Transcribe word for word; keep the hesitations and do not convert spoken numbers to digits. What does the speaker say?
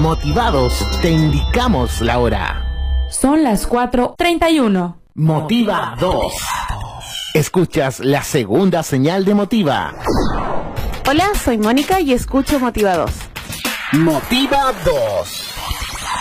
motivados, te indicamos la hora. Son las cuatro treinta y uno. Motiva dos. Escuchas la segunda señal de Motiva. Hola, soy Mónica y escucho Motiva dos. Motiva dos.